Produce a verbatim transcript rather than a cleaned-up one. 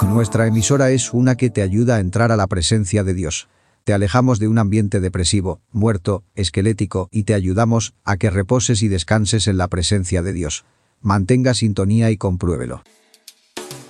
Nuestra emisora es una que te ayuda a entrar a la presencia de Dios. Te alejamos de un ambiente depresivo, muerto, esquelético y te ayudamos a que reposes y descanses en la presencia de Dios. Mantenga sintonía y compruébelo.